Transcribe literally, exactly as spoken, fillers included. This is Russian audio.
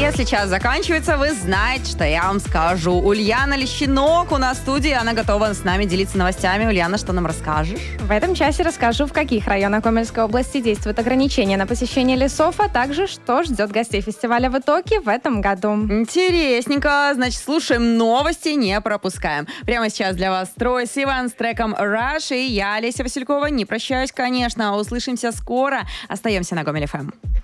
Если час заканчивается, вы знаете, что я вам скажу. Ульяна Лещинок у нас в студии, она готова с нами делиться новостями. Ульяна, что нам расскажешь? В этом часе расскажу, в каких районах Гомельской области действуют ограничения на посещение лесов, а также, что ждет гостей фестиваля в итоге в этом году. Интересненько. Значит, слушаем новости, не пропускаем. Прямо сейчас для вас Трой Сиван с треком «Rush», и я, Олеся Василькова, не прощаюсь, конечно. Услышимся скоро. Остаемся на Гомель эф эм.